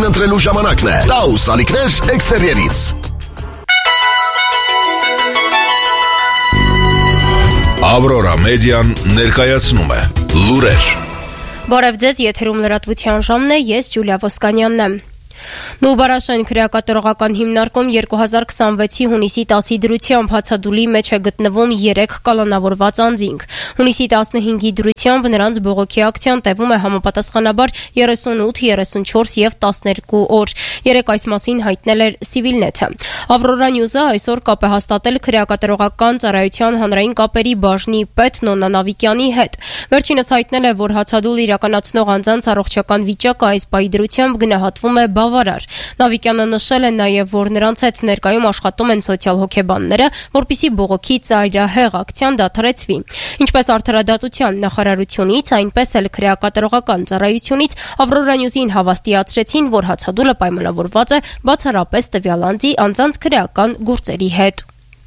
ընտրելու ժամանակն է։ Taus ալիքներ էքստերիերից։ Aurora Median ներկայացնում է լուրեր։ Բարև ձեզ, եթերում լրատվության ժամն է, ես Ջուլիա Ոսկանյանն եմ։ Նուբարաշեն քրեակատարողական հիմնարկում 2026-ի հունիսի 10-ի դրությամբ հացադուլի մեջ է գտնվում 3 կալանավորված անձինք։ Հունիսի 15-ի դրությամբ նրանց բողոքի ակցիան տևում է համապատասխանաբար 38, 34 եւ 12 օր։ Երեք այս մասին հայտնել էր Civilnet-ը։ Aurora News-ը այսօր կապ է հաստատել քրեակատարողական ծառայության հանրային կապերի բաժնի պետ Նոննա Նավիկյանի հետ։ Վերջինս հայտնել է, որ հացադուլ իրականացնող անձանց առողջական վիճակը այս պահի դրությամբ գնահատվում է բավարար։ Նավիկյանը նշել է նաև, որ նրանց հետ ներկայում աշխատում են սոցիալ-հոգեբանները, որպեսզի բողոքի ծայրահեղ ակցիան դադարեցվի։ Ինչպես արդարադատության նախարարությունից, այնպես էլ քրեակատարողական ծառայությունից Aurora News-ին հավաստիացրեցին, որ հացադուլը պայմանավորված է բացառապես տվյալ անձանց քրեական գործերի հետ։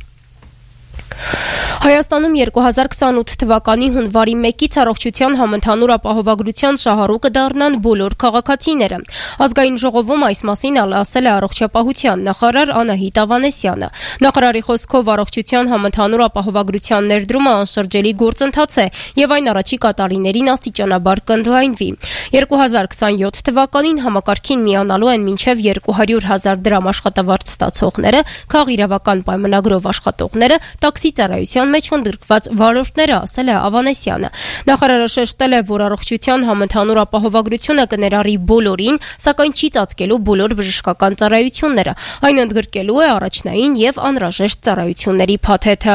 Հայաստանում 2028 թվականի հունվարի 1-ից առողջության համընդհանուր ապահովագրության շահառուկը դառնան բոլոր քաղաքացիները։ Ազգային ժողովում այս մասին ասել է առողջապահության նախարար Անահիտ Ավանեսյանը։ Նախարարի խոսքով առողջության համընդհանուր ապահովագրության ներդրումը անշրջելի գործընթաց է եւ այն առաջիկա տարիներին աստիճանաբար կընդլայնվի։ 2027 թվականին համակարգին միանալու են մինչեւ 200,000 դրամ աշխատավարձ ստացողները, քաղիրավական պայմանագրով աշխատողները, տաքսի ծառայության մեջ ընդգրկված վարորդները, ասել է Ավանեսյանը։ Նախարարը շեշտել է, որ առողջության համընդհանուր ապահովագրությունը կներառի բոլորին, սակայն չի ծածկելու բոլոր բժշկական ծառայությունները։ Այն ընդգրկելու է առաջնային եւ անհրաժեշտ ծառայությունների փաթեթը։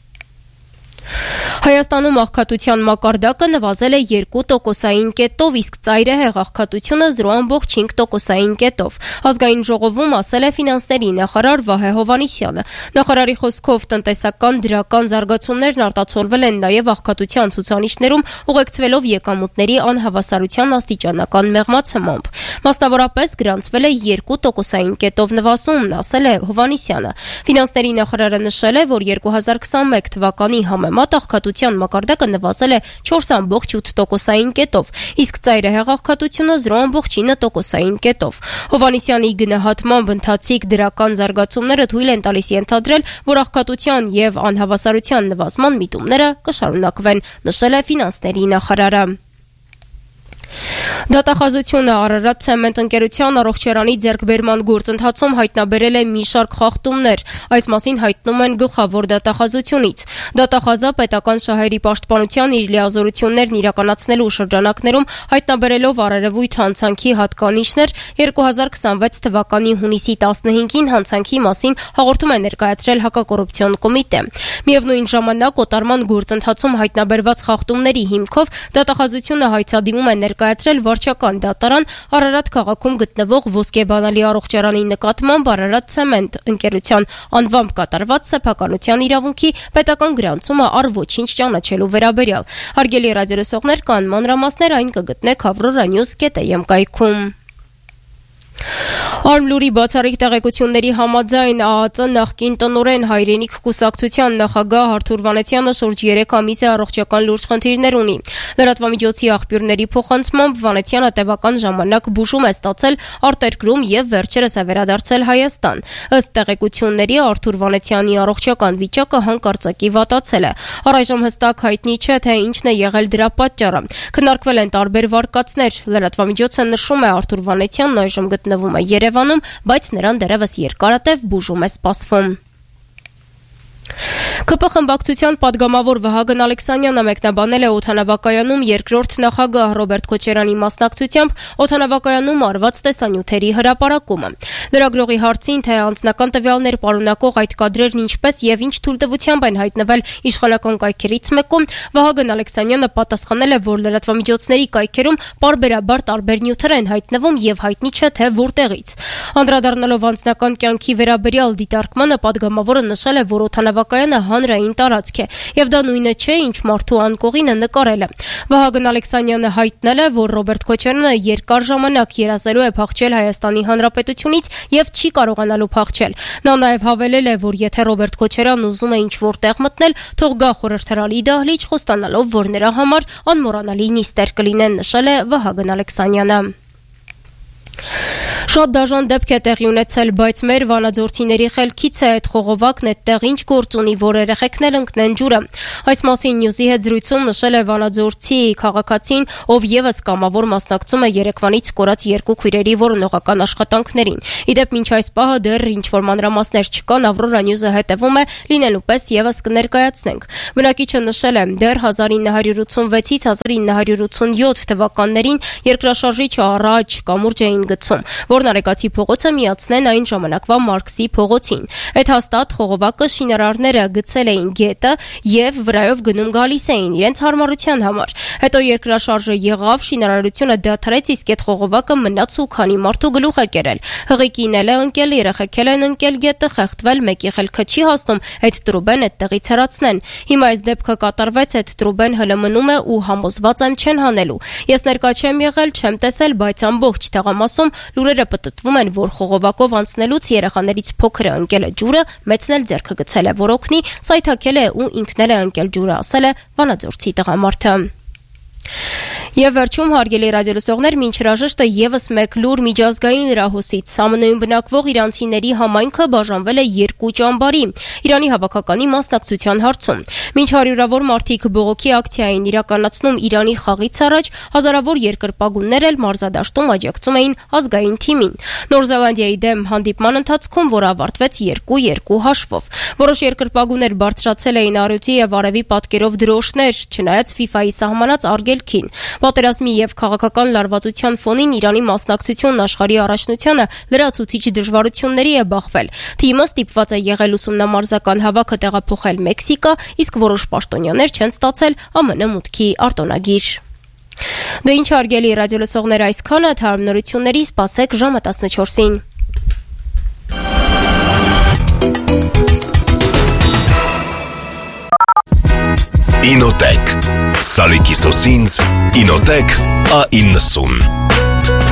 Հայաստանում աղքատության մակարդակը նվազել է 2%-ային կետով, իսկ ծայրահեղ աղքատությունը 0.5%-ային կետով։ Ազգային ժողովում ասել է ֆինանսների նախարար Վահե Հովհաննիսյանը։ Նախարարի խոսքով տնտեսական դրական զարգացումներն արտացոլվել են նաև աղքատության ցուցանիշներում, ուղեկցվելով եկամուտների անհավասարության աստիճանական մեղմացմամբ։ Մասնավորապես գրանցվել է 2%-ային կետով նվազումն, ասել է Հովհաննիսյանը։ Ֆինանսների նախարարը նշել է, որ 2021 թվականի համեմատ աղքատության մակարդակը նվազել է 4.8%-ային կետով, իսկ ծայրահեղ աղքատությունը 0.9%-ային կետով։ Հովհաննիսյանի գնահատմամբ ընթացիկ դրական զարգացումները թույլ են տալիս ենթադրել, որ աղքատության եւ անհավասարության նվազման միտումները կշարունակվեն, նշել է ֆինանսների նախարարը։ Դատախազությունը Արարատ ցեմենտ ընկերության առողջարանի ձեռքբերման գործընթացում հայտնաբերել է մի շարք խախտումներ։ Այս մասին հայտնում են գլխավոր դատախազությունից։ Դատախազը պետական շահերի պաշտպանության իր լիազորություններն իրականացնելու շրջանակներում հայտնաբերելով արարևույթ հանցանքի հատկանիշներ 2026 թվականի հունիսի 15-ին հանցանքի մասին հաղորդում է ներկայացրել հակակոռուպցիոն կոմիտե։ Միևնույն ժամանակ օտարման գործընթացում հայտնաբերված խախտումների հիմքով դատախազությունը հայցադիմում է ներկայացրել վարչական դատարան Արարատ քաղաքում գտնվող ոսկեբանալի առողջարանի նկատմամբ Արարատ ցեմենտ ընկերության անվամբ կատարված սեփականության իրավունքի պետական գրանցումը առ ոչինչ ճանաչելու վերաբերյալ։ Հարգելի ռադիոլսողներ, կան մանրամասներ, այն կգտնեք aurora.news.am կայքում։ Արմլուրի բացառիկ տեղեկությունների համաձայն ԱԱԾ նախկին տնօրեն Հայրենիք կուսակցության նախագահ Արթուր Վանեցյանը շուրջ 3 ամիս է առողջական լուրջ խնդիրներ ունի։ Լրատվամիջոցի աղբյուրների փոխանցմամբ Վանեցյանը տևական ժամանակ բուժում է ստացել արտերկրում եւ վերջերս է վերադարձել Հայաստան։ Ըստ տեղեկությունների Արթուր Վանեցյանի առողջական վիճակը հանկարծակի վատացել է։ Առայժմ հստակ հայտնի չէ, թե ինչն է եղել դրա պատճառը։ Քննարկվել են տարբեր վարկածներ։ Լրատվամիջոցը նշում է Արթուր Վանեցյանն այժմ գտնվում է Երևանում, բայց նրան դեռևս երկարատև բուժում է սպասվում։ ԿՊ խմբակցության падգամավոր Վահագն Ալեքսանյանը մեկնաբանել է օդանավակայանում երկրորդ նախագահ Ռոբերտ Քոչարյանի մասնակցությամբ օդանավակայանում արված տեսանյութերի հրապարակումը։ Լրագրողի հարցին, թե անձնական տվյալներ պարունակող այդ կադրերն ինչպես եւ ինչ թույլտվությամբ են հայտնվել իշխանական կայքերից մեկում, Վահագն Ալեքսանյանը պատասխանել է, որ լրատվամիջոցների կայքերում պարբերաբար տարբեր նյութեր են հայտնվում եւ հայտնի չէ, թե որտեղից։ Անդրադառնալով անձնական կյանքի վերաբերյալ դիտարկմանը, падգամավորը նշել է, որ օդանավակայանը հանրային տարածք է եւ դա նույնը չէ, ինչ մարդու անկողինը նկարել է։ Վահագն Ալեքսանյանը հայտնել է, որ Ռոբերտ Քոչարյանը երկար ժամանակ երազելու է փախչել Հայաստանի Հանրապետությունից եւ չի կարողանալու փախչել։ Նա նաեւ հավելել է, որ եթե Ռոբերտ Քոչարյանն ուզում է ինչ-որ տեղ մտնել, թող գա խորհրդարանի դահլիճ, խոստանալով, որ նրա համար անմոռանալի նիստեր կլինեն, նշել է Վահագն Ալեքսանյանը։ Շատ դաժան դեպք է տեղի ունեցել, բայց մեր վանաձորցիների խելքից է այդ խողովակն այդտեղ ինչ գործ ունի, որ երեխեքն էլ ընկնեն ջուրը։ Այս մասին Նյուզի հետ զրույցում նշել է Վանաձորցի քաղաքացին, ով եւս կամավոր մասնակցում է Երևանից կորած երկու քույրերի որոնողական աշխատանքներին։ Իդեպ մինչ այս պահը դեռ ինչ-որ մանրամասներ չկան, Ավրորա Նյուզը հետևում է, լինելու պես եւս կներկայացնենք։ Բնակիչը նշել է, դեռ 1986-ից 1987 թվականներին երկրաշարժիչը առաջ կամուրջ էին գցում, որն Արեգացի փողոցը միացնեն այն ժամանակվա Մարքսի փողոցին։ Այդ հաստատ խողովակը շինարարները գցել էին գետը եւ վրայով գնում գալիս էին իրենց հարմարության համար։ Հետո երկրաշարժը եղավ, շինարարությունը դադարեց, իսկ այդ խողովակը մնաց ու քանի մարդու գլուխ է կերել։ Հղիկին էլ է ընկել, երեխեքել են ընկել գետը, խեղդվել, մեկի խելքը չի հասնում այդ տրուբեն այդտեղից հեռացնեն։ Հիմա այս դեպքը կատարվեց, այդ տրուբեն հլը մնում է ու համոզված եմ չեն հանելու։ Ես ներկա չեմ եղել, չեմ տեսել, բայց ամբողջ թաղամասում լուրերը պտտվում են, որ խողովակով անցնելուց երեխաներից փոքրը ընկել է ջուրը, մեծն էլ ձեռքը գցել է ոռոգնի, սայթաքել է ու ինքն էլ է ընկել ջուրը, ասել է Վանաձորցի տղամարդը։ Եվ վերջում հարգելի ռադիոլսողներ, մինչ հրաժեշտը եւս մեկ լուր միջազգային լրահոսից։ ԱՄՆ-ում բնակվող իրանցիների համայնքը բաժանվել է երկու ճամբարի Իրանի հավաքականի մասնակցության հարցում։ Մինչ հարյուրավոր մարդիկ բողոքի ակցիա էին իրականացնում Իրանի խաղից առաջ, հազարավոր երկրպագուններ էլ մարզադաշտում աջակցում էին ազգային թիմին։ Նոր Զելանդիայի դեմ հանդիպման ընթացքում, որը ավարտվեց 2-2 հաշվով։ Որոշ երկրպագուններ բարձրացել էին առյուծի եւ արևի պատկերով դրոշներ, չնայած FIFA-ի սահմանած արգելքին։ Պատերազմի եւ քաղաքական լարվածության ֆոնին Իրանի մասնակցությունն աշխարհի առաջնությանը լրացուցիչ դժվարությունների է բախվել։ Թիմը ստիպված է եղել ուսումնամարզական հավաքը տեղափոխել Մեքսիկա, իսկ որոշ պաշտոնյաներ չեն ստացել ԱՄՆ մուտքի արտոնագիր։ Դե ինչ հարգելի ռադիոլսողներ, այսքանը թարմնորությունների սպասեք ժամը 14-ին։ Ինոտեք Սալիկի սոսինձ Ինոտեք A90